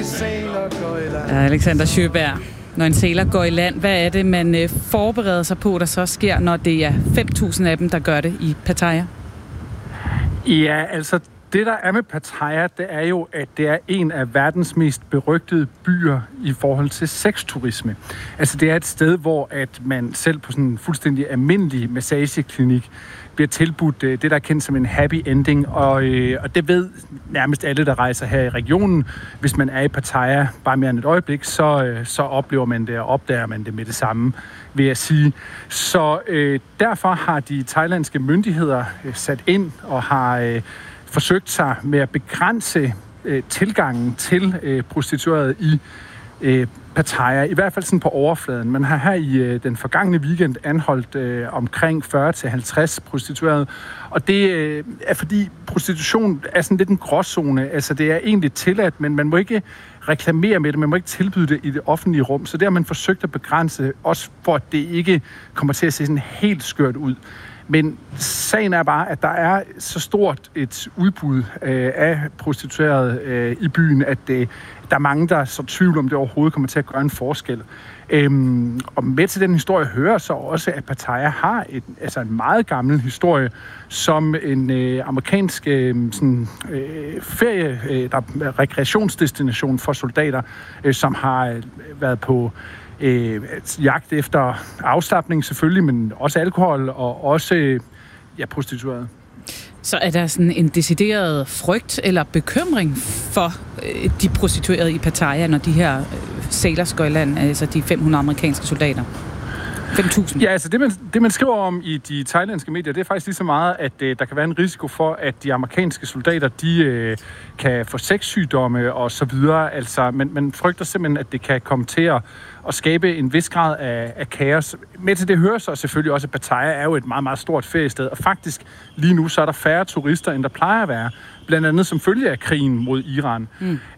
Ja, Alexander Sjøberg. Når en sæler går i land, hvad er det, man forbereder sig på, der så sker, når det er 5.000 af dem, der gør det i Pattaya? Ja, altså det, der er med Pattaya, det er jo, at det er en af verdens mest berygtede byer i forhold til sexturisme. Altså det er et sted, hvor at man selv på sådan en fuldstændig almindelig massageklinik bliver tilbudt det, der er kendt som en happy ending, og det ved nærmest alle, der rejser her i regionen. Hvis man er i Pattaya bare mere end et øjeblik, så oplever man det og opdager man det med det samme, vil jeg sige. Så derfor har de thailandske myndigheder sat ind og har forsøgt sig med at begrænse tilgangen til prostituerede i Pattaya, i hvert fald sådan på overfladen. Man har her i den forgangne weekend anholdt omkring 40-50 prostituerede, og det er fordi prostitution er sådan lidt en gråzone. Altså det er egentlig tilladt, men man må ikke reklamere med det, man må ikke tilbyde det i det offentlige rum, så det har man forsøgt at begrænse, også for at det ikke kommer til at se sådan helt skørt ud. Men sagen er bare, at der er så stort et udbud af prostituerede i byen, at der er mange, der er så tvivl om det overhovedet kommer til at gøre en forskel. Og med til den historie hører så også, at Pattaya har en meget gammel historie som en amerikansk rekreationsdestination for soldater, som har været på jagt efter afslapning selvfølgelig, men også alkohol og også prostituerede. Så er der sådan en decideret frygt eller bekymring for de prostituerede i Pattaya, når de her sailors går i land, altså de 500 amerikanske soldater? 5.000? Ja, altså det man skriver om i de thailandske medier, det er faktisk lige så meget, at der kan være en risiko for, at de amerikanske soldater, de kan få sexsygdomme og så videre. Altså, man frygter simpelthen, at det kan komme til at skabe en vis grad af kaos. Med til det hører så selvfølgelig også, at Pattaya er jo et meget, meget stort feriested, og faktisk lige nu så er der færre turister, end der plejer at være, blandt andet som følge af krigen mod Iran.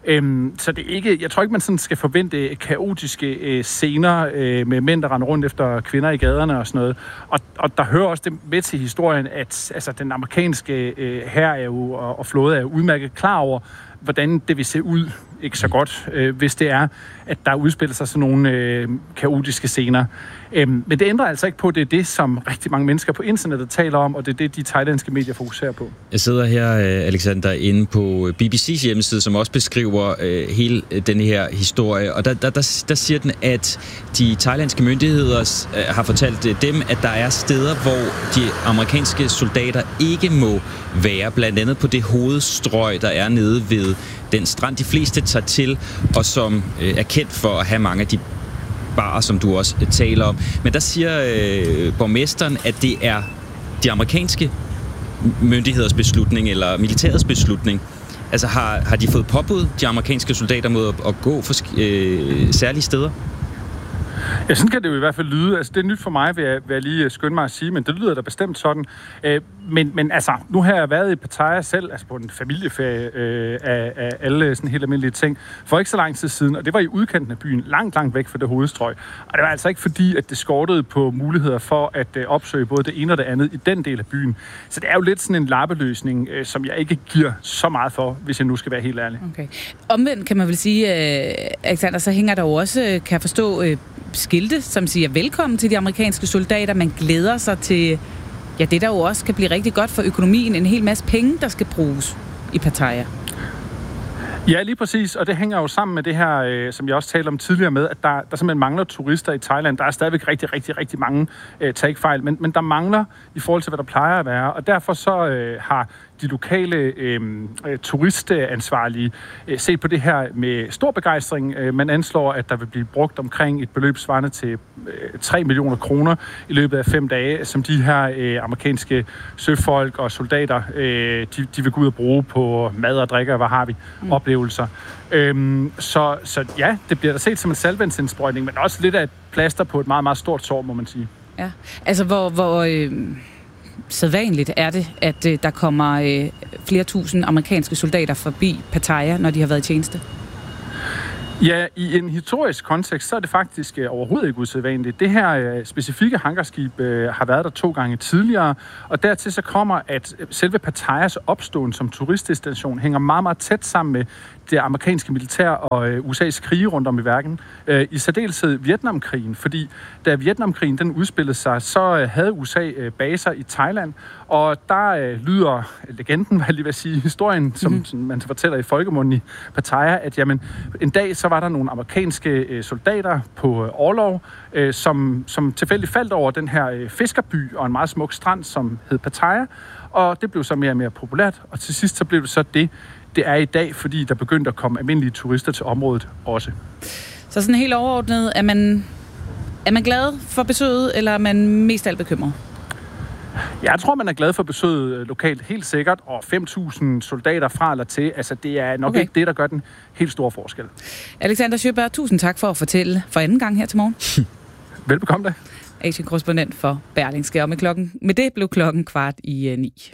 Så det er ikke, jeg tror ikke, man sådan skal forvente kaotiske scener med mænd, der render rundt efter kvinder i gaderne og sådan noget. Og der hører også det med til historien, at altså, den amerikanske hær er jo, og flåde er udmærket klar over, hvordan det vil se ud, ikke så godt, hvis det er, at der udspiller sig sådan nogle kaotiske scener. Men det ændrer altså ikke på, at det er det, som rigtig mange mennesker på internettet taler om, og det er det, de thailandske medier fokuserer på. Jeg sidder her, Alexander, inde på BBC's hjemmeside, som også beskriver hele den her historie, og der siger den, at de thailandske myndigheder har fortalt dem, at der er steder, hvor de amerikanske soldater ikke må være, blandt andet på det hovedstrøg, der er nede ved den strand, de fleste tager til, og som er kendt for at have mange af de barer, som du også taler om. Men der siger borgmesteren, at det er de amerikanske myndigheders beslutning, eller militærets beslutning. Altså har de fået påbud, de amerikanske soldater, mod at gå for særlige steder? Ja, sådan kan det jo i hvert fald lyde. Altså, det er nyt for mig, vil jeg lige skynde mig at sige, men det lyder da bestemt sådan. Men altså, nu har jeg været i Pattaya selv, altså på en familieferie af alle sådan helt almindelige ting, for ikke så lang tid siden, og det var i udkanten af byen, langt væk fra det hovedstrøg. Og det var altså ikke fordi, at det skortede på muligheder for at opsøge både det ene og det andet i den del af byen. Så det er jo lidt sådan en lappeløsning, som jeg ikke giver så meget for, hvis jeg nu skal være helt ærlig. Okay. Omvendt kan man vel sige, Alexander, så hænger der jo også, kan jeg forstå, skilte, som siger velkommen til de amerikanske soldater. Man glæder sig til, det der jo også kan blive rigtig godt for økonomien. En hel masse penge, der skal bruges i Pattaya. Ja, lige præcis, og det hænger jo sammen med det her, som jeg også talte om tidligere med, at der simpelthen mangler turister i Thailand. Der er stadigvæk rigtig mange, tag ikke fejl, men der mangler i forhold til, hvad der plejer at være, og derfor så har de lokale turistansvarlige set på det her med stor begejstring. Man anslår, at der vil blive brugt omkring et beløb svarende til 3 millioner kroner i løbet af 5 dage, som de her amerikanske søfolk og soldater, de vil gå ud og bruge på mad og drikke, og hvad har vi, oplevelser. Så ja, det bliver da set som en saltvandsindsprøjtning, men også lidt af et plaster på et meget, meget stort sår, må man sige. Ja, altså hvor sædvanligt er det, at der kommer flere tusind amerikanske soldater forbi Pattaya, når de har været i tjeneste? Ja, i en historisk kontekst, så er det faktisk overhovedet ikke usædvanligt. Det her specifikke hangarskib har været der 2 gange tidligere, og dertil så kommer, at selve Pattaya's opståen som turistdestination hænger meget, meget tæt sammen med det amerikanske militær og USA's krige rundt om i verden. I særdeleshed Vietnamkrigen, fordi da Vietnamkrigen den udspillede sig, så havde USA baser i Thailand, og der lyder legenden, hvad jeg lige vil sige, historien, som man fortæller i folkemunden i Pattaya, at jamen, en dag så var der nogle amerikanske soldater på orlov, som tilfældigt faldt over den her fiskerby og en meget smuk strand, som hed Pattaya, og det blev så mere og mere populært, og til sidst så blev det så det er i dag, fordi der begyndte at komme almindelige turister til området også. Så sådan helt overordnet, er man glad for besøget, eller er man mest alt bekymret? Jeg tror, man er glad for besøget lokalt, helt sikkert, og 5.000 soldater fra eller til, altså det er nok ikke det, der gør den helt store forskel. Alexander Sjøberg, tusind tak for at fortælle for anden gang her til morgen. Velbekomme da. Asien-korrespondent for Berlingske, og med det blev klokken 8:45.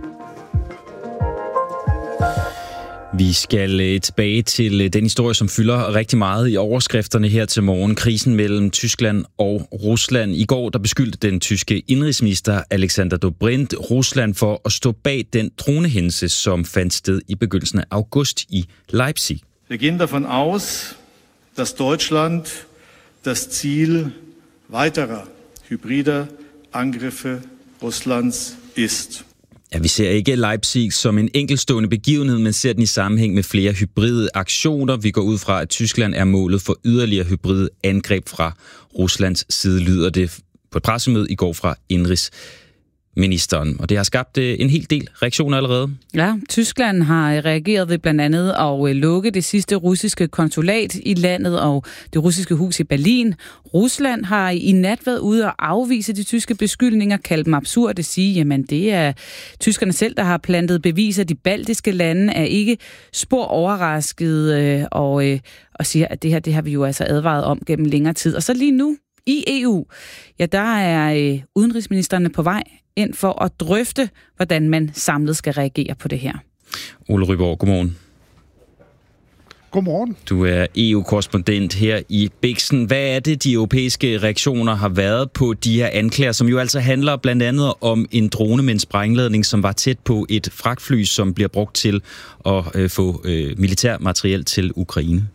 Vi skal tilbage til den historie, som fylder rigtig meget i overskrifterne her til morgen. Krisen mellem Tyskland og Rusland. I går der beskyldte den tyske indrigsminister Alexander Dobrindt Rusland for at stå bag den dronehændelse, som fandt sted i begyndelsen af august i Leipzig. Wir gehen davon aus, dass Deutschland das Ziel weiterer hybrider Angriffe Russlands ist. Ja, vi ser ikke Leipzig som en enkeltstående begivenhed, men ser den i sammenhæng med flere hybride aktioner. Vi går ud fra, at Tyskland er målet for yderligere hybride angreb fra Ruslands side, lyder det på et pressemøde i går fra indrigsministeren. Og det har skabt en hel del reaktioner allerede. Ja, Tyskland har reageret ved blandt andet at lukke det sidste russiske konsulat i landet og det russiske hus i Berlin. Rusland har i nat været ude og afvise de tyske beskyldninger, kalde dem absurde, at sige, jamen det er tyskerne selv, der har plantet beviser. De baltiske lande er ikke spor overrasket og siger, at det har vi jo altså advaret om gennem længere tid. Og så lige nu i EU, ja, der er udenrigsministerne på vej ind for at drøfte, hvordan man samlet skal reagere på det her. Ole Ryborg, godmorgen. Godmorgen. Du er EU-korrespondent her i Bixen. Hvad er det, de europæiske reaktioner har været på de her anklager, som jo altså handler blandt andet om en drone med en sprængladning, som var tæt på et fragtfly, som bliver brugt til at få militær materiel til Ukraine?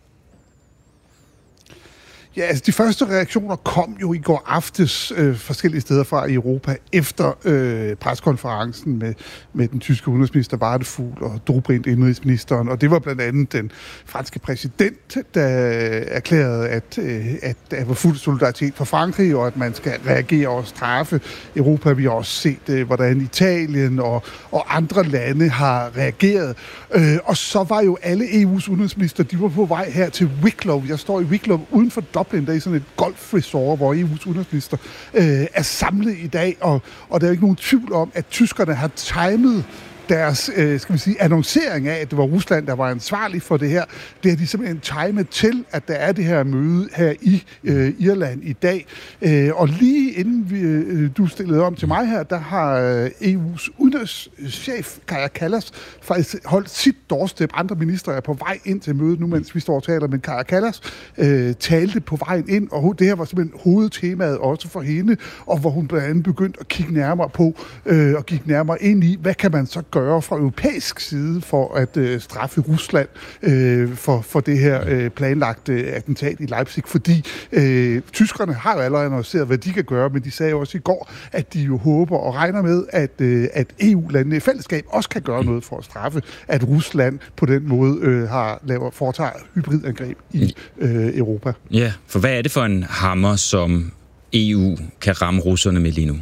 Ja, altså de første reaktioner kom jo i går aftes forskellige steder fra i Europa efter preskonferencen med den tyske udenrigsminister Vardefugl og Dobrindt indrigsministeren, og det var blandt andet den franske præsident, der erklærede, at der var fuld solidaritet for Frankrig, og at man skal reagere og straffe Europa. Vi har også set, hvordan Italien og andre lande har reageret. Og så var jo alle EU's udenrigsminister, de var på vej her til Wicklow. Jeg står i Wicklow uden for Dublin, der er sådan et golfresort, hvor EU's udenrigsminister er samlet i dag, og der er ikke nogen tvivl om, at tyskerne har timet deres, skal vi sige, annoncering af, at det var Rusland, der var ansvarlig for det her. Det har de simpelthen timet til, at der er det her møde her i Irland i dag. Og lige inden du stillede om til mig her, der har EU's udenrigschef, Kaja Kallas, faktisk holdt sit doorstep. Andre ministre er på vej ind til mødet nu, mens vi står og taler, men Kaja Kallas talte på vejen ind, og det her var simpelthen hovedtemaet også for hende, og hvor hun blandt andet begyndte at kigge nærmere på, og gik nærmere ind i, hvad kan man så gøre fra europæisk side for at straffe Rusland for det her planlagte attentat i Leipzig, fordi tyskerne har jo allerede annonceret, hvad de kan gøre, men de sagde også i går, at de jo håber og regner med, at EU-landene i fællesskab også kan gøre noget for at straffe, at Rusland på den måde foretager hybridangreb i Europa. Ja, for hvad er det for en hammer, som EU kan ramme russerne med lige nu?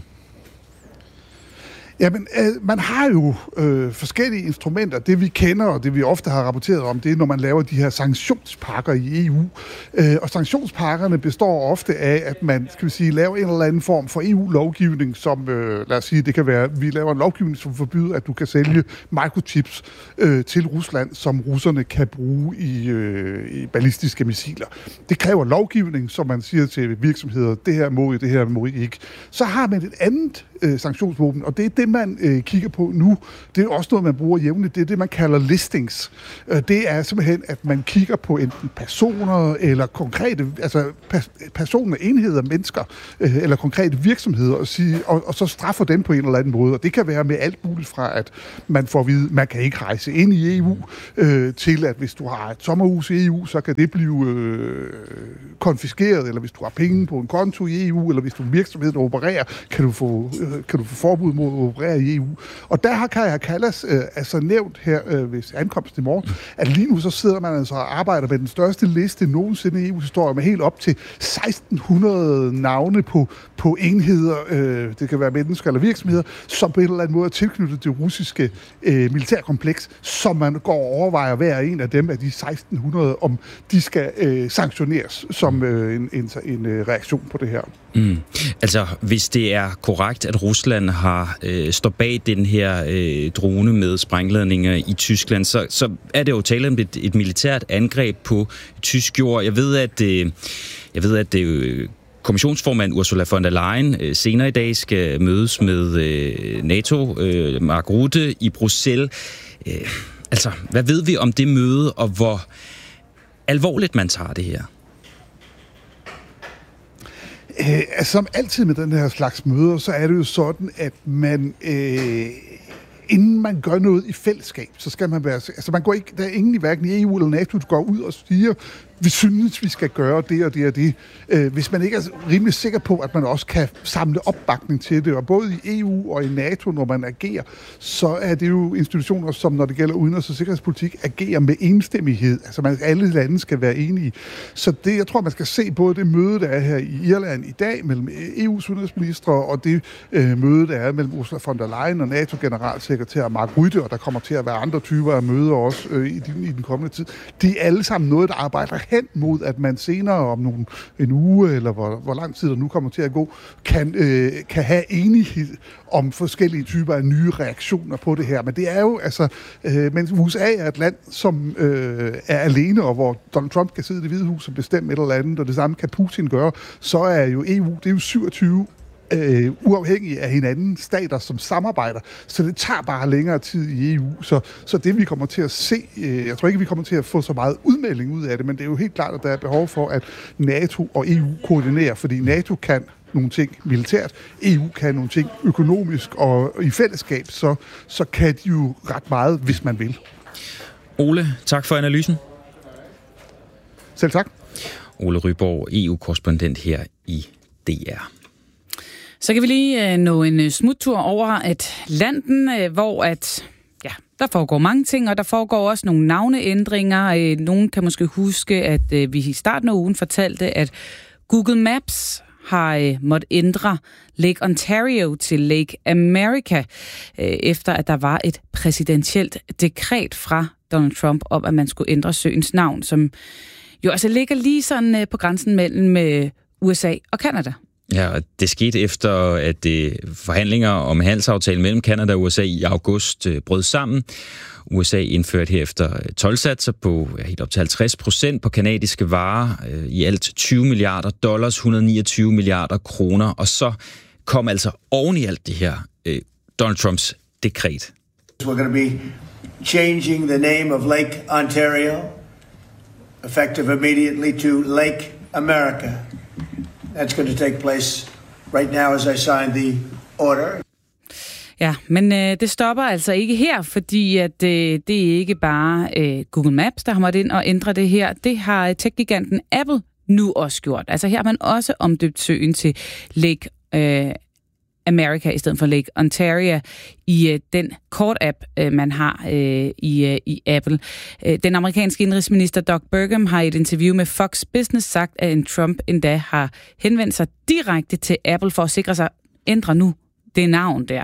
Jamen, man har jo forskellige instrumenter. Det vi kender, og det vi ofte har rapporteret om, det er, når man laver de her sanktionspakker i EU. Og sanktionspakkerne består ofte af, at man, skal vi sige, laver en eller anden form for EU-lovgivning, som, lad os sige, det kan være, vi laver en lovgivning, som forbyder, at du kan sælge microchips til Rusland, som russerne kan bruge i ballistiske missiler. Det kræver lovgivning, som man siger til virksomheder, det her må I ikke. Så har man et andet sanktionsvåben. Og det er det, man kigger på nu. Det er også noget, man bruger jævnligt. Det er det, man kalder listings. Det er simpelthen, at man kigger på enten personer eller konkrete, altså personer, enheder, mennesker eller konkrete virksomheder og så straffer dem på en eller anden måde. Og det kan være med alt muligt fra, at man får at vide, man kan ikke rejse ind i EU, til at hvis du har et sommerhus i EU, så kan det blive konfiskeret, eller hvis du har penge på en konto i EU, eller hvis du er en virksomhed, der opererer, kan du få forbud mod at operere i EU. Og der har Kaja Kallas altså nævnt her ved ankomsten i morgen, at lige nu så sidder man altså og arbejder med den største liste nogensinde i EU-historie, med helt op til 1600 navne på enheder, det kan være mennesker eller virksomheder, som på en eller anden måde er tilknyttet det russiske militærkompleks, som man går og overvejer hver en af dem af de 1600, om de skal sanktioneres som en reaktion på det her. Altså, hvis det er korrekt, at Rusland står bag den her drone med sprængladninger i Tyskland, så er det jo tale om et militært angreb på tysk jord. Jeg ved, at kommissionsformand Ursula von der Leyen senere i dag skal mødes med NATO, Mark Rutte, i Bruxelles. Altså, hvad ved vi om det møde, og hvor alvorligt man tager det her? Som altid med den her slags møder, så er det jo sådan, at man inden man gør noget i fællesskab, så skal man være... Altså man går ikke... Der er ingen i hverken i EU eller NATO, der går ud og siger, vi synes, vi skal gøre det og det og det. Hvis man ikke er rimelig sikker på, at man også kan samle opbakning til det, og både i EU og i NATO, når man agerer, så er det jo institutioner, som når det gælder udenrigs- og sikkerhedspolitik, agerer med enstemmighed. Altså alle lande skal være enige. Så det, jeg tror, man skal se både det møde, der er her i Irland i dag, mellem EU's udenrigsministre, og det møde, der er mellem Ursula von der Leyen og NATO-generalsekretær Mark Rutte, og der kommer til at være andre typer af møder også i den kommende tid. De er alle sammen noget, der arbejder hen mod, at man senere om en uge, eller hvor lang tid der nu kommer til at gå, kan have enighed om forskellige typer af nye reaktioner på det her. Men det er jo, altså, mens USA er et land, som er alene, og hvor Donald Trump kan sidde i Det Hvide Hus og bestemme et eller andet, og det samme kan Putin gøre, så er jo EU, det er jo 27 uafhængige af hinanden stater, som samarbejder. Så det tager bare længere tid i EU. Så det vi kommer til at se, jeg tror ikke, vi kommer til at få så meget udmelding ud af det, men det er jo helt klart, at der er behov for, at NATO og EU koordinerer, fordi NATO kan nogle ting militært, EU kan nogle ting økonomisk, og i fællesskab, så kan de jo ret meget, hvis man vil. Ole, tak for analysen. Selv tak. Ole Ryborg, EU-korrespondent her i DR. Så kan vi lige nå en smuttur over Atlanten, hvor der foregår mange ting, og der foregår også nogle navneændringer. Nogen kan måske huske, at vi i starten af ugen fortalte, at Google Maps har måttet ændre Lake Ontario til Lake America, efter at der var et præsidentielt dekret fra Donald Trump om, at man skulle ændre søens navn, som jo altså ligger lige sådan på grænsen mellem USA og Canada. Ja, og det skete efter, at forhandlinger om handelsaftalen mellem Canada og USA i august brød sammen. USA indførte herefter toldsatser på helt op til 50% på kanadiske varer, i alt $20 milliarder, 129 milliarder kroner, og så kom altså oven i alt det her Donald Trumps dekret. We're going to be changing the name of Lake Ontario, effective immediately to Lake America. That's going to take place right now as I sign the order. Ja, men det stopper altså ikke her, fordi at det er ikke bare Google Maps, der har måttet ind og ændre det her. Det har tech-giganten Apple nu også gjort. Altså her har man også omdøbt søen til Lake America i stedet for Lake Ontario i den kort-app, man har i Apple. Den amerikanske indrigsminister Doug Burgum har i et interview med Fox Business sagt, at en Trump endda har henvendt sig direkte til Apple for at sikre sig, ændre nu det navn der.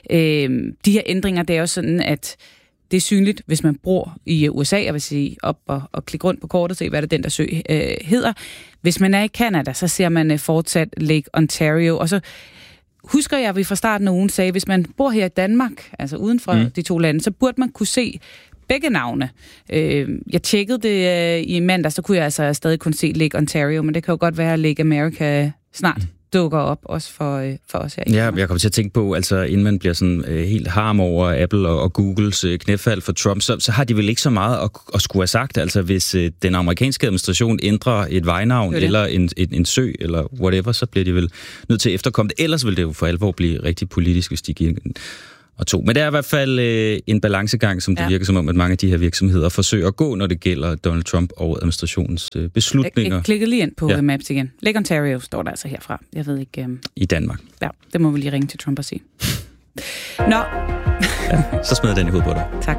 De her ændringer, det er jo sådan, at det er synligt, hvis man bor i USA, jeg vil sige op og klikke rundt på kortet og se, hvad det den der sø hedder. Hvis man er i Canada, så ser man fortsat Lake Ontario, og så husker jeg, at vi fra starten af ugen sagde, at hvis man bor her i Danmark, altså uden for de to lande, så burde man kunne se begge navne. Jeg tjekkede det i mandag, så kunne jeg altså stadig kunne se Lake Ontario, men det kan jo godt være Lake America snart dukker op, også for os her. Ja, jeg kommer til at tænke på, altså inden man bliver sådan helt harm over Apple og Googles knæfald for Trump, så har de vel ikke så meget at skulle have sagt. Altså hvis den amerikanske administration ændrer et vejnavn eller en sø eller whatever, så bliver de vel nødt til at efterkomme det. Ellers vil det jo for alvor blive rigtig politisk, hvis de giver og to. Men det er i hvert fald en balancegang, som det virker som om, at mange af de her virksomheder forsøger at gå, når det gælder Donald Trump og administrationens beslutninger. Jeg klikkede lige ind på Maps igen. Lake Ontario står der altså herfra. Jeg ved ikke... I Danmark. Ja, det må vi lige ringe til Trump og sige. Nå. Ja, så smider den i hovedet på dig. Tak.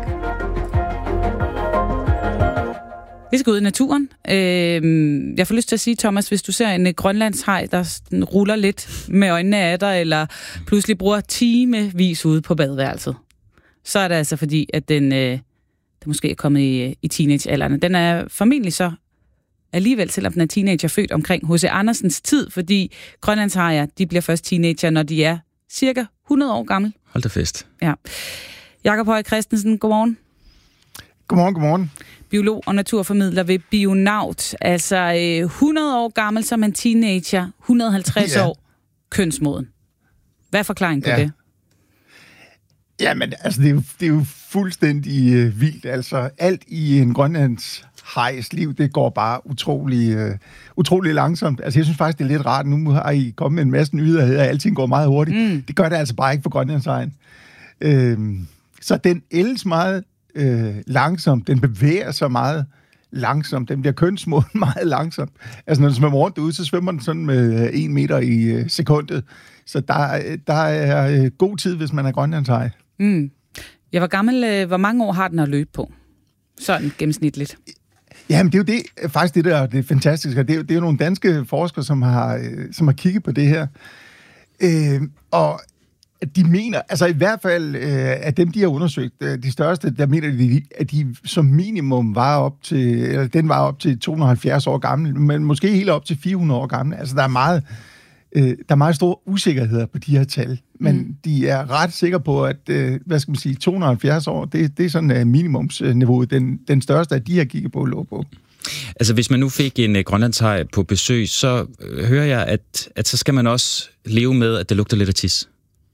Vi skal ud i naturen. Jeg får lyst til at sige, Thomas, hvis du ser en grønlandshaj, der ruller lidt med øjnene af dig, eller pludselig bruger timevis ude på badeværelset, så er det altså fordi, at den måske er kommet i teenagealderen. Den er formentlig så alligevel, selvom den er teenager, født omkring H.C. Andersens tid, fordi grønlandshajer, de bliver først teenager, når de er cirka 100 år gammel. Hold da fest. Ja. Jakob Høj Christensen, godmorgen. Godmorgen. Biolog og naturformidler ved Bionaut. Altså 100 år gammel som en teenager, 150 år kønsmoden. Hvad er forklaringen på det? Jamen, altså, det er jo fuldstændig vildt. Altså, alt i en grønlands hajs liv, det går bare utrolig langsomt. Altså, jeg synes faktisk, det er lidt rart. Nu har I kommet med en masse nyheder, og alting går meget hurtigt. Det gør det altså bare ikke for grønlandshajen. Så den ældes meget langsomt. Den bevæger sig meget langsomt. Den bliver kønsmoden meget langsomt. Altså, når den svømmer rundt derude, så svømmer den sådan med 1 meter i sekundet. Så der er god tid, hvis man er grønlandshaj. Ja, hvor mange år har den at løbe på? Sådan gennemsnitligt. Jamen, det er jo faktisk det der er det fantastiske. Det er jo nogle danske forskere, som har kigget på det her. Og de mener, altså i hvert fald af dem, de har undersøgt, de største, der mener de, at de som minimum var op til 270 år gammel, men måske helt op til 400 år gammel. Altså der er meget store usikkerheder på de her tal, men de er ret sikre på, at 270 år, det er sådan minimumsniveauet, den største af de her kigger på lå på. Altså hvis man nu fik en grønlandshaj på besøg, så hører jeg, at så skal man også leve med, at det lugter lidt af tis.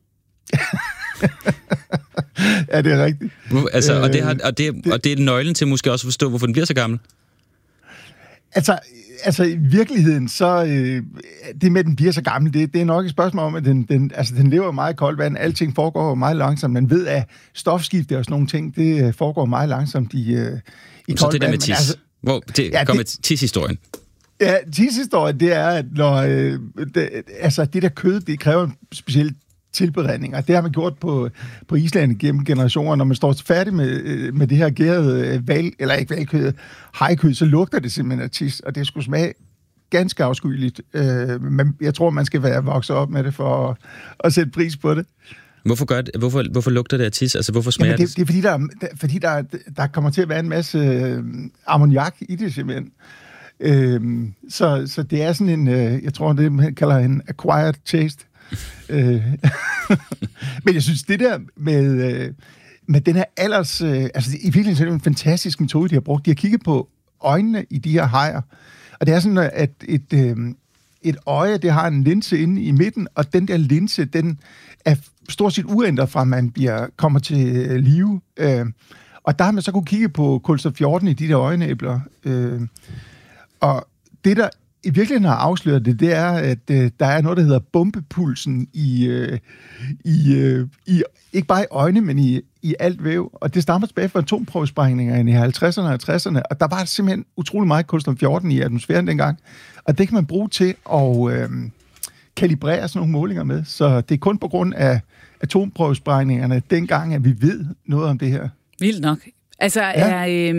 Ja, det er rigtigt. Altså, og det er nøglen til måske også at forstå, hvorfor den bliver så gammel. Altså i virkeligheden, så det med, at den bliver så gammel, det er nok et spørgsmål om, at den lever meget koldt vand. Alting foregår meget langsomt. Man ved, at stofskifte og sådan nogle ting, det foregår meget langsomt i koldt vand. Så det der med tis. Med tis-historien. Ja, tis-historien, det er, at når det der kød, det kræver en speciel tilberedning, og det har man gjort på Island gennem generationer. Når man står færdig med det her gærede hajkød, så lugter det simpelthen af tis, og det skulle smage ganske afskyeligt. Men jeg tror, man skal være vokset op med det for at sætte pris på det. Hvorfor lugter det af tis? Altså, hvorfor smager det? Det er fordi der kommer til at være en masse ammoniak i det simpelthen. Så det er sådan en, jeg tror, det man kalder en acquired taste. Men jeg synes, det der med den her alders... altså, i virkeligheden er det en fantastisk metode, de har brugt. De har kigget på øjnene i de her hajer. Og det er sådan, at et øje, det har en linse inde i midten, og den der linse, den er stort set uændret fra, man kommer til live. Og der har man så kunne kigge på kulstof-14 i de der øjenæbler. Og det, der i virkeligheden har afsløret det er, at der er noget, der hedder bombepulsen i ikke bare i øjne, men i alt væv. Og det stammer tilbage fra atomprøvesprængninger i 50'erne og 60'erne, og der var simpelthen utrolig meget kulstof-14 i atmosfæren dengang. Og det kan man bruge til at kalibrere sådan nogle målinger med. Så det er kun på grund af atomprøvesprængingerne dengang, at vi ved noget om det her. Vildt nok. Altså, ja.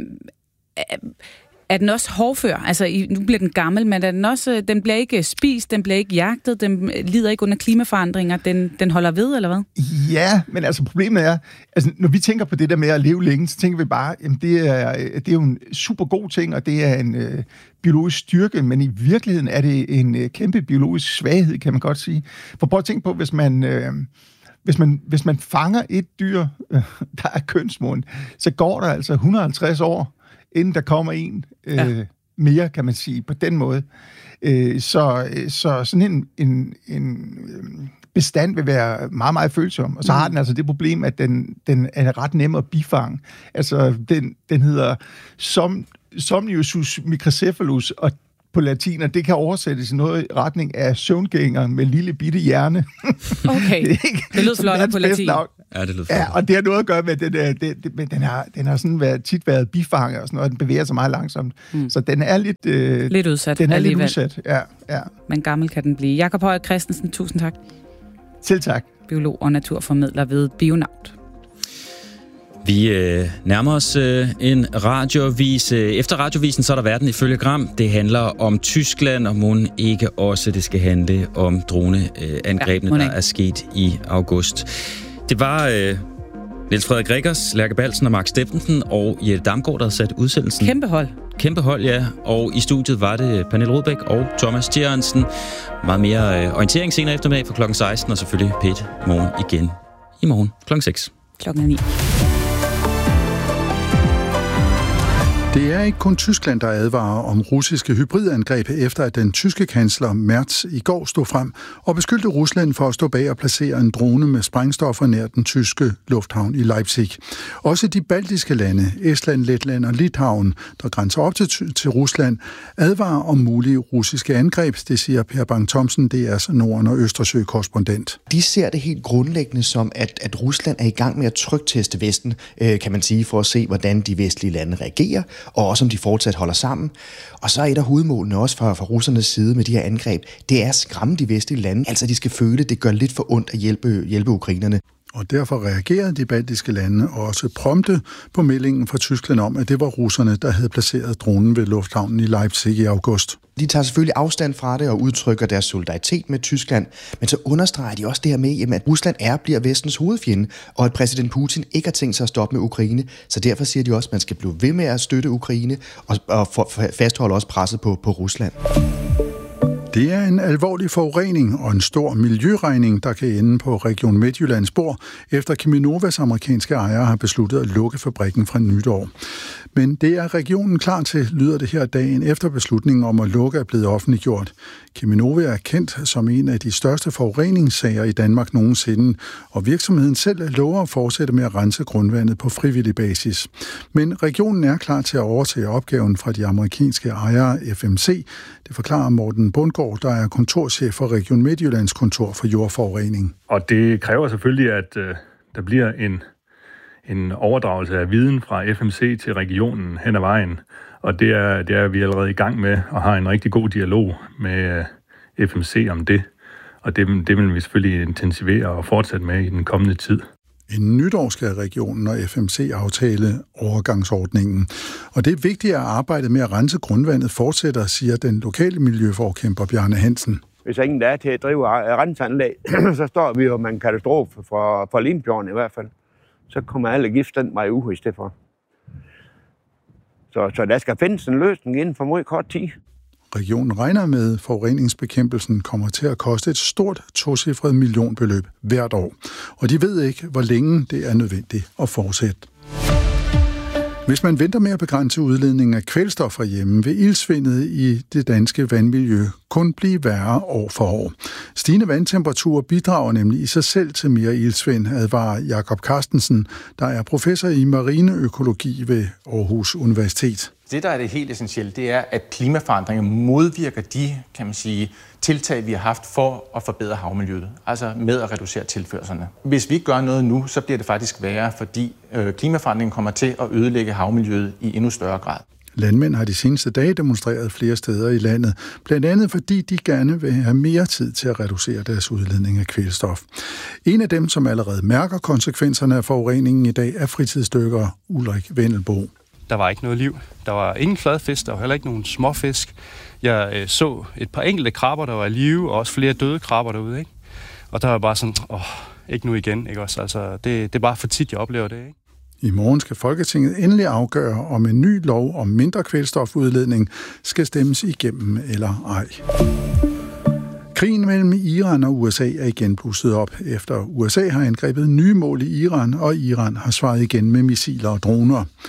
Er den også hårdfør? Altså, nu bliver den gammel, men den bliver ikke spist, den bliver ikke jagtet, den lider ikke under klimaforandringer, den holder ved, eller hvad? Ja, men altså problemet er, altså når vi tænker på det der med at leve længe, så tænker vi bare, jamen det er jo en super god ting, og det er en biologisk styrke, men i virkeligheden er det en kæmpe biologisk svaghed, kan man godt sige. For prøv at tænke på, hvis man fanger et dyr, der er kønsmoden, så går der altså 150 år, inden der kommer en, mere, kan man sige, på den måde. Så sådan en bestand vil være meget, meget følsom. Og så har den altså det problem, at den er ret nem at bifange. Altså, den hedder Somniusus microcephalus, og på latin, og det kan oversættes i noget i retning af søvngængeren med lille bitte hjerne. Okay, det lyder flot på latin. Ja, det lyder flot. Ja, og det har noget at gøre med, at den har sådan tit været bifanget og sådan noget, og den bevæger sig meget langsomt. Så den er lidt udsat. Den er alligevel lidt udsat, ja. Men gammel kan den blive. Jakob Højer Christensen, tusind tak. Selv tak. Biolog og naturformidler ved Bionaut. Vi nærmer os en radioavis. Efter radiovisen, så er der verden ifølge Gram. Det handler om Tyskland, og mon ikke også det skal handle om droneangrebene, der er sket i august. Det var Niels Frederik Rikkers, Lærke Balsen og Mark Steffensen og Jette Damgaard, der havde sat udsendelsen. Kæmpe hold, ja. Og i studiet var det Pernille Rodbæk og Thomas Jørgensen. Meget mere orientering senere eftermiddag fra klokken 16, og selvfølgelig P1 morgen igen i morgen klokken 6. Klokken 9. Det er ikke kun Tyskland, der advarer om russiske hybridangreb, efter at den tyske kansler Merz i går stod frem og beskyldte Rusland for at stå bag og placere en drone med sprængstoffer nær den tyske lufthavn i Leipzig. Også de baltiske lande, Estland, Letland og Litauen, der grænser op til Rusland, advarer om mulige russiske angreb, det siger Per Bang-Thomsen, DR's Norden- og Østersø-korrespondent. De ser det helt grundlæggende som, at Rusland er i gang med at trykteste Vesten, kan man sige, for at se, hvordan de vestlige lande reagerer, og også om de fortsat holder sammen. Og så er et af hovedmålene også fra russernes side med de her angreb, det er at skræmme de vestlige lande. Altså, de skal føle, at det gør lidt for ondt at hjælpe ukrainerne. Og derfor reagerede de baltiske lande også prompte på meldingen fra Tyskland om, at det var russerne, der havde placeret dronen ved lufthavnen i Leipzig i august. De tager selvfølgelig afstand fra det og udtrykker deres solidaritet med Tyskland, men så understreger de også det her med, at Rusland bliver vestens hovedfjende, og at præsident Putin ikke har tænkt sig at stoppe med Ukraine. Så derfor siger de også, at man skal blive ved med at støtte Ukraine og fastholde også presset på Rusland. Det er en alvorlig forurening og en stor miljøregning, der kan ende på Region Midtjyllands bord, efter Cheminovas amerikanske ejere har besluttet at lukke fabrikken fra nytår. Men det er regionen klar til, lyder det her dagen efter beslutningen om at lukke er blevet offentliggjort. Cheminova er kendt som en af de største forureningssager i Danmark nogensinde, og virksomheden selv lover at fortsætte med at rense grundvandet på frivillig basis. Men regionen er klar til at overtage opgaven fra de amerikanske ejere FMC. Det forklarer Morten Bundgaard, der er kontorchef for Region Midtjyllands kontor for jordforurening. Og det kræver selvfølgelig, at der bliver en overdragelse af viden fra FMC til regionen hen ad vejen. Og det er vi allerede i gang med, og har en rigtig god dialog med FMC om det. Og det vil vi selvfølgelig intensivere og fortsætte med i den kommende tid. En nytår skal regionen og FMC aftale overgangsordningen. Og det er vigtigt, at arbejdet med at rense grundvandet fortsætter, siger den lokale miljøforkæmper Bjarne Hansen. Hvis ingen der er til at drive renseanlæg, så står vi jo med en katastrofe for Limfjorden i hvert fald. Så kommer alle gift den vej ud i stedet for. Så der skal findes en løsning inden for meget kort tid. Regionen regner med, at forureningsbekæmpelsen kommer til at koste et stort tocifret millionbeløb hvert år. Og de ved ikke, hvor længe det er nødvendigt at fortsætte. Hvis man venter med at begrænse udledningen af kvælstof herhjemme, vil ildsvindet i det danske vandmiljø kun blive værre år for år. Stigende vandtemperaturer bidrager nemlig i sig selv til mere ildsvind, advarer Jakob Carstensen, der er professor i marineøkologi ved Aarhus Universitet. Det, der er det helt essentielle, det er, at klimaforandringer modvirker de, kan man sige, tiltag, vi har haft for at forbedre havmiljøet, altså med at reducere tilførslerne. Hvis vi ikke gør noget nu, så bliver det faktisk værre, fordi klimaforandringen kommer til at ødelægge havmiljøet i endnu større grad. Landmænd har de seneste dage demonstreret flere steder i landet, blandt andet fordi de gerne vil have mere tid til at reducere deres udledning af kvælstof. En af dem, som allerede mærker konsekvenserne af forureningen i dag, er fritidsdykker Ulrik Vendelbo. Der var ikke noget liv. Der var ingen fladfisk, der var heller ikke nogen småfisk. Jeg så et par enkelte krabber, der var i live, og også flere døde krabber derude, ikke? Og der var bare sådan, ikke nu igen, ikke også? Altså, det er bare for tit, jeg oplever det, ikke? I morgen skal Folketinget endelig afgøre, om en ny lov om mindre kvælstofudledning skal stemmes igennem eller ej. Krigen mellem Iran og USA er igen blusset op, efter USA har angrebet nye mål i Iran, og Iran har svaret igen med missiler og droner.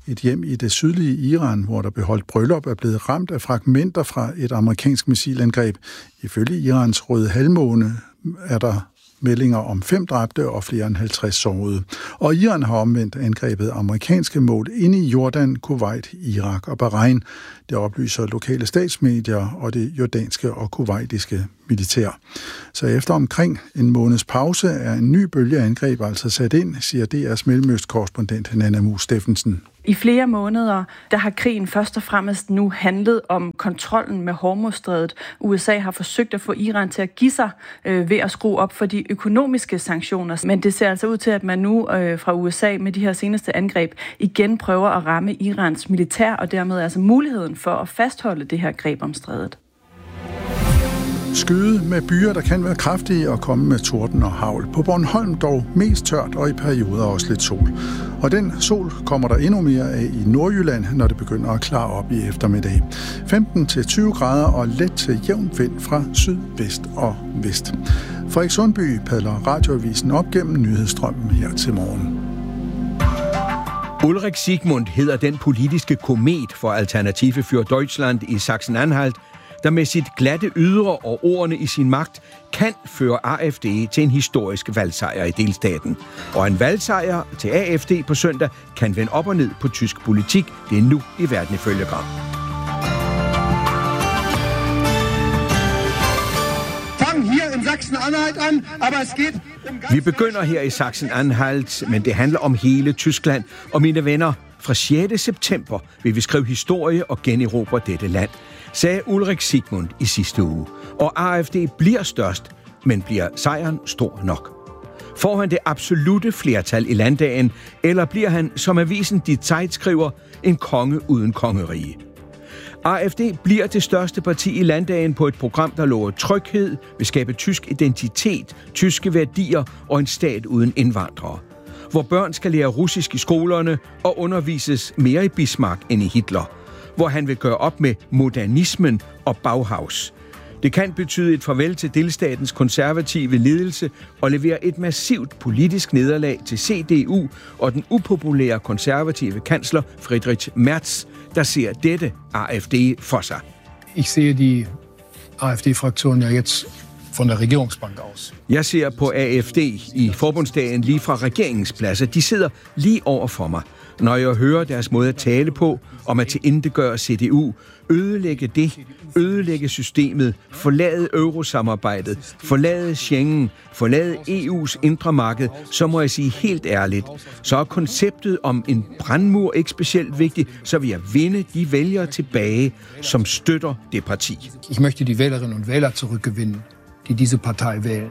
Et hjem i det sydlige Iran, hvor der blev holdt bryllup, er blevet ramt af fragmenter fra et amerikansk missilangreb. Ifølge Irans Røde Halvmåne er der meldinger om 5 dræbte og flere end 50 sårede. Og Iran har omvendt angrebet amerikanske mål inde i Jordan, Kuwait, Irak og Bahrain. Det oplyser lokale statsmedier og det jordanske og kuwaitiske militær. Så efter omkring en måneds pause er en ny bølge af angreb altså sat ind, siger DR's mellemøstkorrespondent Nanna Mus Steffensen. I flere måneder, der har krigen først og fremmest nu handlet om kontrollen med Hormuzstrædet. USA har forsøgt at få Iran til at give sig ved at skrue op for de økonomiske sanktioner. Men det ser altså ud til, at man nu fra USA med de her seneste angreb igen prøver at ramme Irans militær, og dermed altså muligheden for at fastholde det her greb om strædet. Skyde med byer, der kan være kraftige og komme med torden og hagl. På Bornholm dog mest tørt og i perioder også lidt sol. Og den sol kommer der endnu mere af i Nordjylland, når det begynder at klare op i eftermiddag. 15-20 grader og let til jævn vind fra syd, vest og vest. Frederik Sundby padler radioavisen op gennem nyhedsstrømmen her til morgen. Ulrik Sigmund hedder den politiske komet for Alternative für Deutschland i Sachsen-Anhalt, der med sit glatte ydre og ordene i sin magt kan føre AfD til en historisk valgsejr i delstaten. Og en valgsejr til AfD på søndag kan vende op og ned på tysk politik. Det er nu i Verden ifølge Gram. Vi begynder her i Sachsen-Anhalt, men det handler om hele Tyskland. Og mine venner, fra 6. september vil vi skrive historie og generobre dette land, sagde Ulrik Sigmund i sidste uge. Og AfD bliver størst, men bliver sejren stor nok? Får han det absolute flertal i landdagen, eller bliver han, som avisen Die Zeit skriver, en konge uden kongerige? AfD bliver det største parti i landdagen på et program, der lover tryghed, vil skabe tysk identitet, tyske værdier og en stat uden indvandrere. Hvor børn skal lære russisk i skolerne og undervises mere i Bismarck end i Hitler. Hvor han vil gøre op med modernismen og Bauhaus. Det kan betyde et farvel til delstatens konservative ledelse og levere et massivt politisk nederlag til CDU og den upopulære konservative kansler Friedrich Merz, der ser dette AfD for sig. Ich sehe die AfD-Fraktion ja jetzt von der Regierungsbank aus. Jeg ser på AfD i forbundsdagen lige fra regeringspladser. De sidder lige over for mig. Når jeg hører deres måde at tale på, om at tilintetgøre CDU, ødelægge det, ødelægge systemet, forlade eurosamarbejdet, forlade Schengen, forlade EU's indre marked, så må jeg sige helt ærligt, så er konceptet om en brandmur ikke specielt vigtigt, så vil jeg vinde de vælgere tilbage, som støtter det parti. Ich möchte die Wählerinnen und Wähler zurückgewinnen, die diese Partei wählen.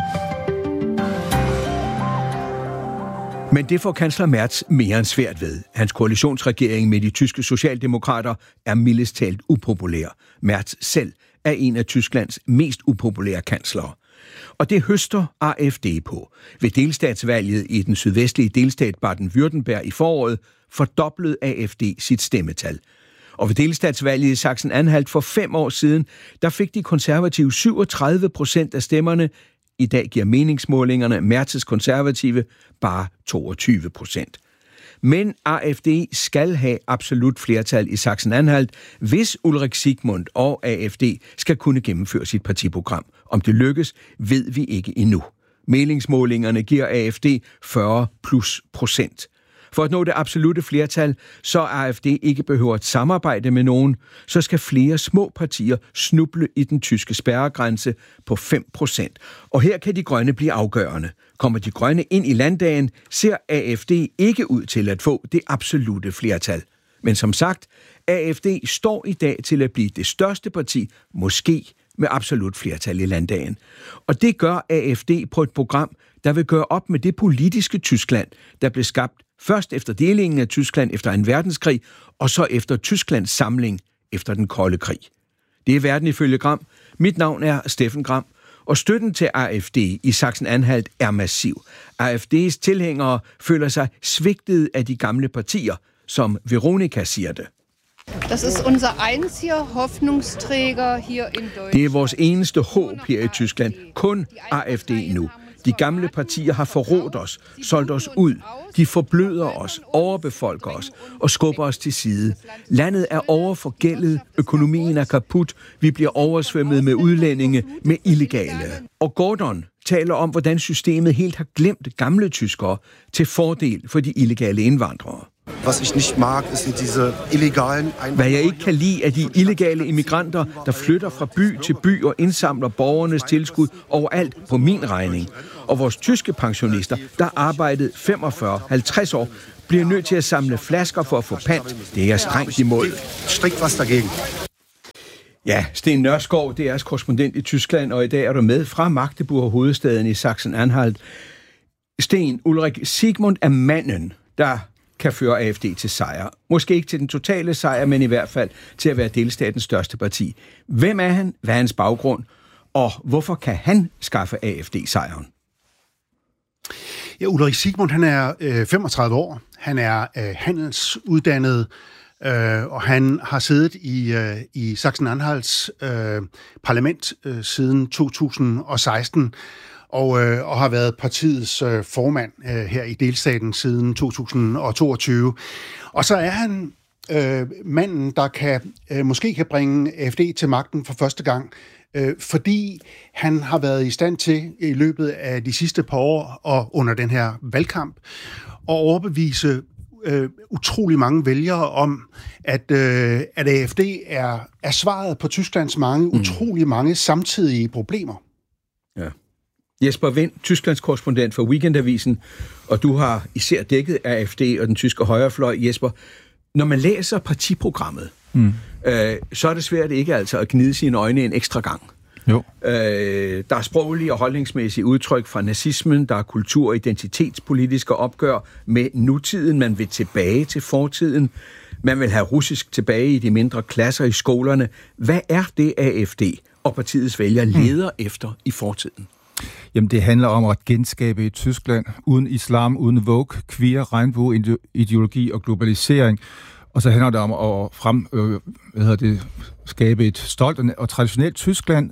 Men det får kansler Merz mere end svært ved. Hans koalitionsregering med de tyske socialdemokrater er mildest talt upopulær. Merz selv er en af Tysklands mest upopulære kanslere. Og det høster AfD på. Ved delstatsvalget i den sydvestlige delstat Baden-Württemberg i foråret fordoblede AfD sit stemmetal. Og ved delstatsvalget i Sachsen-Anhalt for 5 år siden, der fik de konservative 37% af stemmerne. I dag giver meningsmålingerne Merz's konservative bare 22%. Men AfD skal have absolut flertal i Sachsen-Anhalt, hvis Ulrik Sigmund og AfD skal kunne gennemføre sit partiprogram. Om det lykkes, ved vi ikke endnu. Meningsmålingerne giver AfD 40+%. For at nå det absolute flertal, så AfD ikke behøver at samarbejde med nogen, så skal flere små partier snuble i den tyske spærregrænse på 5%. Og her kan de grønne blive afgørende. Kommer de grønne ind i landdagen, ser AfD ikke ud til at få det absolute flertal. Men som sagt, AfD står i dag til at blive det største parti, måske med absolut flertal i landdagen. Og det gør AfD på et program, der vil gøre op med det politiske Tyskland, der blev skabt først efter delingen af Tyskland efter 2. verdenskrig, og så efter Tysklands samling efter den kolde krig. Det er Verden ifølge Gram. Mit navn er Steffen Gram, og støtten til AfD i Sachsen-Anhalt er massiv. AfD's tilhængere føler sig svigtet af de gamle partier, som Veronika siger det. Das ist unser einziger Hoffnungsträger hier in Deutschland. Det er vores eneste håb her i Tyskland. Kun AfD nu. De gamle partier har forrådt os, solgt os ud. De forbløder os, overbefolker os og skubber os til side. Landet er overforgældet, økonomien er kaput, vi bliver oversvømmet med udlændinge, med illegale. Og Gordon taler om, hvordan systemet helt har glemt gamle tyskere til fordel for de illegale indvandrere. Hvad jeg ikke kan lide, er de illegale immigranter, der flytter fra by til by og indsamler borgernes tilskud overalt på min regning. Og vores tyske pensionister, der arbejdede 45-50 år, bliver nødt til at samle flasker for at få pant. Det er jeg strengt imod. Ja, Sten Nørskov, det er jeres korrespondent i Tyskland, og i dag er du med fra Magdeburg, hovedstaden i Sachsen-Anhalt. Sten, Ulrik Sigmund er manden, der kan føre AfD til sejr. Måske ikke til den totale sejr, men i hvert fald til at være delstatens største parti. Hvem er han? Hvad er hans baggrund? Og hvorfor kan han skaffe AfD-sejren? Ja, Ulrik Sigmund, han er 35 år. Han er handelsuddannet, og han har siddet i Sachsen-Anhalts parlament siden 2016, og har været partiets formand her i delstaten siden 2022. Og så er han manden, der måske kan bringe AfD til magten for første gang, fordi han har været i stand til i løbet af de sidste par år og under den her valgkamp at overbevise utrolig mange vælgere om, at AfD er svaret på Tysklands utrolig mange samtidige problemer. Ja. Jesper Wind, Tysklands korrespondent for Weekendavisen, og du har især dækket AfD og den tyske højrefløj. Jesper, når man læser partiprogrammet, så er det svært ikke altså at gnide sine øjne en ekstra gang. Jo. Der er sproglige og holdningsmæssige udtryk fra nazismen, der er kultur- og identitetspolitiske opgør med nutiden, man vil tilbage til fortiden, man vil have russisk tilbage i de mindre klasser i skolerne. Hvad er det AfD og partiets vælgere leder efter i fortiden? Jamen, det handler om at genskabe et Tyskland uden islam, uden woke, queer, regnbue-ideologi og globalisering. Og så handler det om at skabe et stolt og traditionelt Tyskland,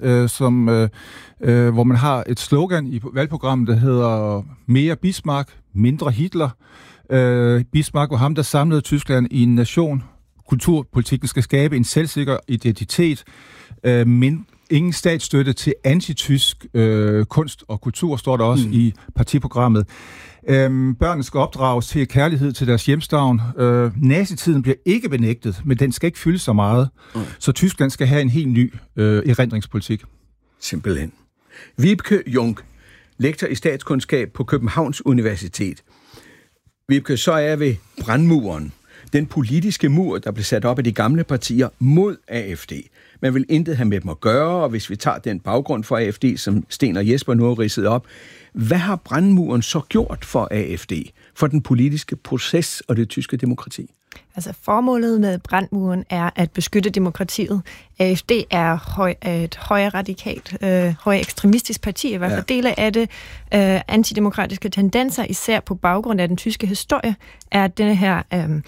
hvor man har et slogan i valgprogrammet, der hedder mere Bismarck, mindre Hitler. Bismarck var ham, der samlede Tyskland i en nation. Kulturpolitikken skal skabe en selvsikker identitet, ingen statsstøtte til antitysk kunst og kultur, står der også i partiprogrammet. Børnene skal opdrages til kærlighed til deres hjemstavn. Nazitiden bliver ikke benægtet, men den skal ikke fylde så meget. Så Tyskland skal have en helt ny erindringspolitik. Simpelthen. Vibeke Jung, lektor i statskundskab på Københavns Universitet. Vibeke, så er ved brandmuren. Den politiske mur, der blev sat op af de gamle partier mod AfD. Man vil intet have med dem at gøre, og hvis vi tager den baggrund for AfD, som Sten og Jesper nu har ridset op, hvad har brandmuren så gjort for AfD, for den politiske proces og det tyske demokrati? Altså formålet med brandmuren er at beskytte demokratiet. AfD er et højradikalt, højekstremistisk parti, i hvert fald dele af det. Antidemokratiske tendenser, især på baggrund af den tyske historie, er den her...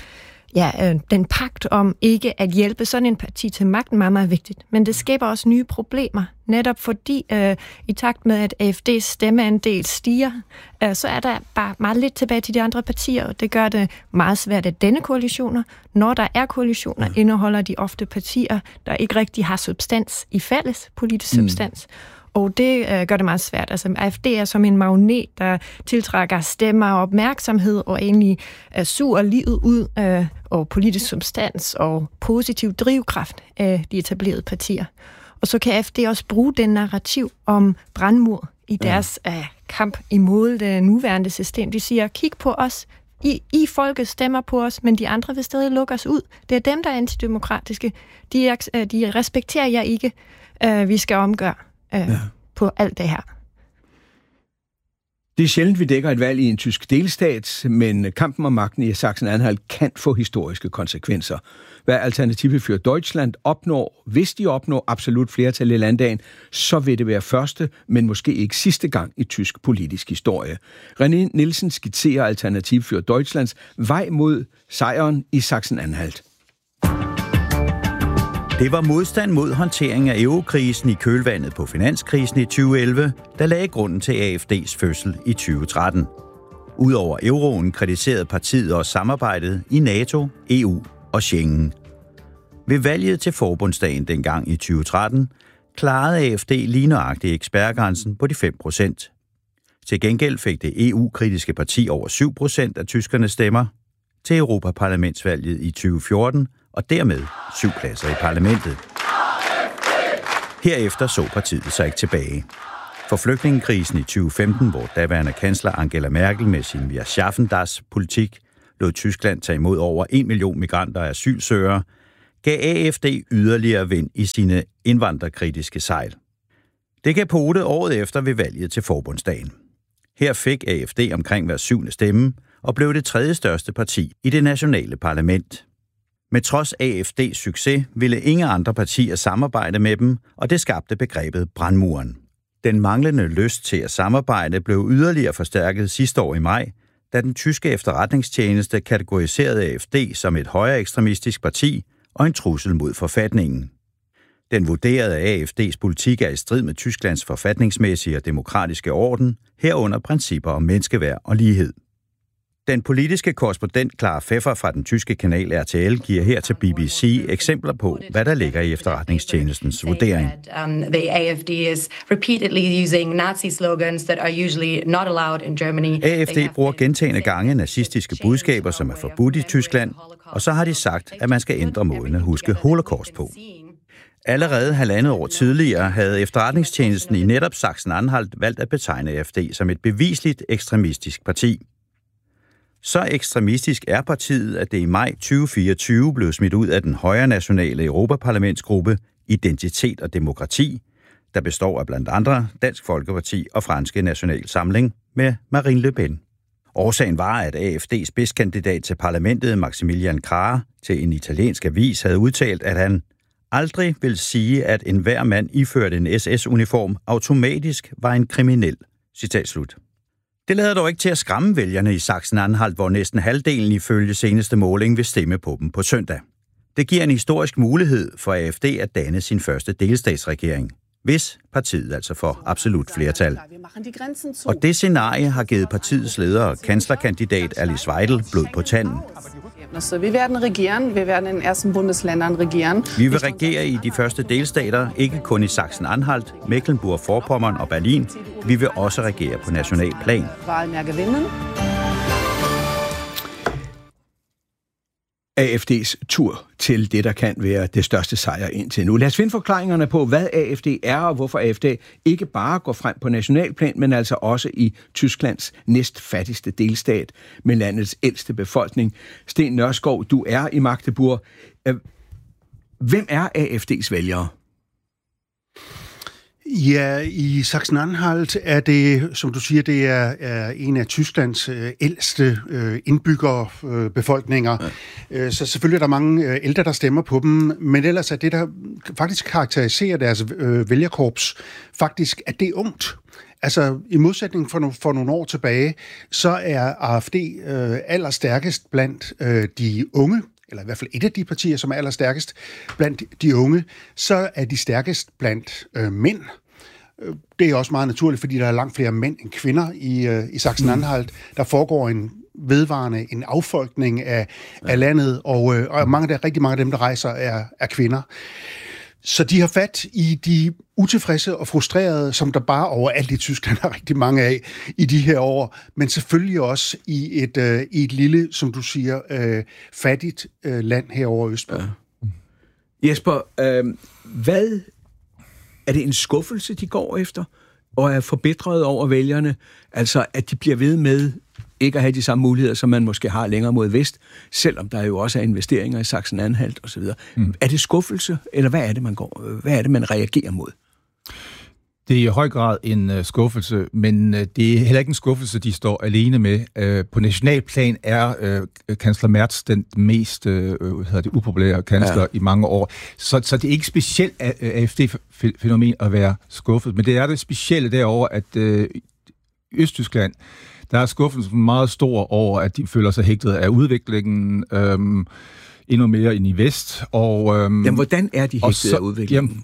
den pagt om ikke at hjælpe sådan en parti til magten meget, meget vigtigt. Men det skaber også nye problemer, netop fordi i takt med, at AfD's stemmeandel stiger, så er der bare meget lidt tilbage til de andre partier, og det gør det meget svært at danne koalitioner. Når der er koalitioner, indeholder de ofte partier, der ikke rigtig har substans i fælles politisk substans. Og det gør det meget svært. Altså, AfD er som en magnet, der tiltrækker stemmer og opmærksomhed, og egentlig suger livet ud og politisk substans og positiv drivkraft af de etablerede partier. Og så kan AfD også bruge den narrativ om brandmur i deres kamp imod det nuværende system. De siger, kig på os, I folket stemmer på os, men de andre vil stadig lukke os ud. Det er dem, der er antidemokratiske. De respekterer jer ikke. Vi skal omgøre på alt det her. Det er sjældent, vi dækker et valg i en tysk delstat, men kampen om magten i Sachsen-Anhalt kan få historiske konsekvenser. Hvad Alternative für Deutschland opnår, hvis de opnår absolut flertal i landdagen, så vil det være første, men måske ikke sidste gang i tysk politisk historie. René Nielsen skitserer Alternative für Deutschlands vej mod sejren i Sachsen-Anhalt. Det var modstand mod håndtering af eurokrisen i kølvandet på finanskrisen i 2011, der lagde grunden til AFD's fødsel i 2013. Udover euroen kritiserede partiet også samarbejdet i NATO, EU og Schengen. Ved valget til forbundsdagen dengang i 2013 klarede AFD lige nøjagtigt ekspertgrænsen på de 5%. Til gengæld fik det EU-kritiske parti over 7% af tyskernes stemmer til Europaparlamentsvalget i 2014 og dermed 7 pladser i parlamentet. Herefter så partiet sig ikke tilbage. For flygtningekrisen i 2015, hvor daværende kansler Angela Merkel med sin Wir schaffen das politik lod Tyskland tage imod over 1 million migranter og asylsøgere, gav AFD yderligere vind i sine indvandrerkritiske sejl. Det gav pote året efter ved valget til forbundsdagen. Her fik AFD omkring hver 7. stemme og blev det 3. største parti i det nationale parlament. Med trods AFD's succes ville ingen andre partier samarbejde med dem, og det skabte begrebet brandmuren. Den manglende lyst til at samarbejde blev yderligere forstærket sidste år i maj, da den tyske efterretningstjeneste kategoriserede AFD som et højere ekstremistisk parti og en trussel mod forfatningen. Den vurderede, at AFD's politik er i strid med Tysklands forfatningsmæssige og demokratiske orden, herunder principper om menneskeværd og lighed. Den politiske korrespondent Clara Pfeffer fra den tyske kanal RTL giver her til BBC eksempler på, hvad der ligger i efterretningstjenestens vurdering. The AFD is repeatedly using Nazi slogans that are usually not allowed in Germany. AFD bruger gentagne gange nazistiske budskaber, som er forbudt i Tyskland, og så har de sagt, at man skal ændre måden at huske Holocaust på. Allerede 1,5 år tidligere havde efterretningstjenesten i netop Sachsen-Anhalt valgt at betegne AFD som et bevisligt ekstremistisk parti. Så ekstremistisk er partiet, at det i maj 2024 blev smidt ud af den højre nationale Europaparlamentsgruppe Identitet og Demokrati, der består af blandt andre Dansk Folkeparti og Franske National Samling med Marine Le Pen. Årsagen var, at AFD's spidskandidat til parlamentet, Maximilian Krah, til en italiensk avis havde udtalt, at han aldrig vil sige, at enhver mand iført en SS-uniform automatisk var en kriminel. Citat slut. Det lader dog ikke til at skræmme vælgerne i Sachsen-Anhalt, hvor næsten halvdelen ifølge seneste måling vil stemme på dem på søndag. Det giver en historisk mulighed for AFD at danne sin første delstatsregering, hvis partiet altså får absolut flertal. Og det scenarie har givet partiets leder og kanslerkandidat Alice Weidel blod på tanden. Vi werden regieren, wir werden in den ersten Bundesländern regieren. Vi vil regere i de første delstater, ikke kun i Sachsen-Anhalt, Mecklenburg-Vorpommern og Berlin. Vi vil også regere på national plan. AFD's tur til det, der kan være det største sejr indtil nu. Lad os finde forklaringerne på, hvad AFD er, og hvorfor AFD ikke bare går frem på nationalplan, men altså også i Tysklands næstfattigste delstat med landets ældste befolkning. Sten Nørskov, du er i Magdeburg. Hvem er AFD's vælgere? Ja, i Sachsen-Anhalt er det, som du siger, det er en af Tysklands ældste indbyggerbefolkninger. Ja. Så selvfølgelig er der mange ældre, der stemmer på dem, men ellers er det, der faktisk karakteriserer deres vælgerkorps, faktisk, at det er ungt. Altså, i modsætning for nogle år tilbage, så er AfD allerstærkest blandt de unge, eller i hvert fald et af de partier, som er allerstærkest blandt de unge, så er de stærkest blandt mænd. Det er også meget naturligt, fordi der er langt flere mænd end kvinder i Sachsen-Anhalt. Der foregår en affolkning af landet, og rigtig mange af dem, der rejser, er kvinder. Så de har fat i de utilfredse og frustrerede, som der bare overalt i Tyskland er rigtig mange af i de her år, men selvfølgelig også i et lille, som du siger, fattigt land herovre østpå. Ja. Jesper, hvad er det en skuffelse, de går efter, og er forbitret over vælgerne? Altså, at de bliver ved med ikke at have de samme muligheder, som man måske har længere mod vest, selvom der jo også er investeringer i Sachsen-Anhalt osv. Er det skuffelse, eller hvad er det, man reagerer mod? Det er i høj grad en skuffelse, men det er heller ikke en skuffelse, de står alene med. På nationalplan er kansler Merz den mest upopulære kansler i mange år. Så det er ikke specielt AfD-fænomen at være skuffet, men det er det specielle derovre, at Østtyskland, der er skuffelsen meget stor over, at de føler sig hægtet af udviklingen. endnu mere ind i vest. Og, jamen, hvordan er de hægtet af udviklingen?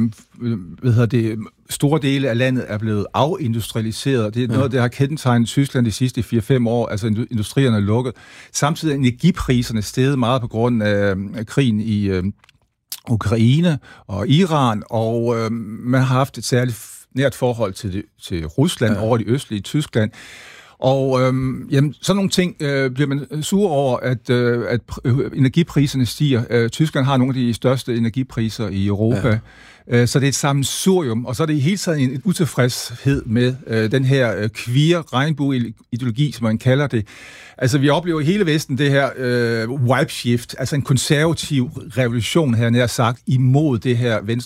Store dele af landet er blevet afindustrialiseret. Det er noget, der har kendetegnet Tyskland de sidste 4-5 år. Altså industrierne er lukket. Samtidig er energipriserne steget meget på grund af krigen i Ukraine og Iran, og man har haft et særligt nært forhold til Rusland over det østlige Tyskland. Og sådan nogle ting bliver man sur over, at energipriserne stiger. Tyskland har nogle af de største energipriser i Europa. Ja. Så det er et sammensurium, og så er det i hele tiden en utilfredshed med den her queer regnbue-ideologi, som man kalder det. Altså, vi oplever i hele Vesten det her wipe shift, altså en konservativ revolution, her nær sagt, imod det her